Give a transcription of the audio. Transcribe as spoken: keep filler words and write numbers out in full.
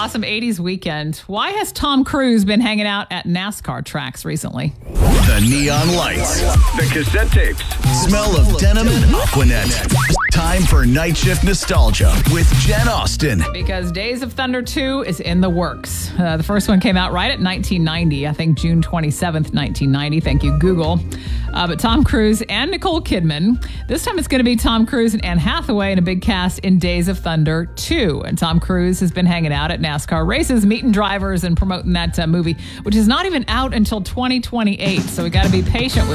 awesome eighties weekend. Why has Tom Cruise been hanging out at NASCAR tracks recently? The neon lights. The cassette tapes. Smell of denim and Aquanet. Time for Night Shift Nostalgia with Jen Austen. Because Days of Thunder two is in the works. Uh, the first one came out right at nineteen ninety. I think June twenty-seventh, nineteen ninety. Thank you, Google. Uh, but Tom Cruise and Nicole Kidman. This time it's going to be Tom Cruise and Anne Hathaway in a big cast in Days of Thunder two. And Tom Cruise has been hanging out at NASCAR races, meeting drivers and promoting that uh, movie, which is not even out until twenty twenty-eight. So we got to be patient with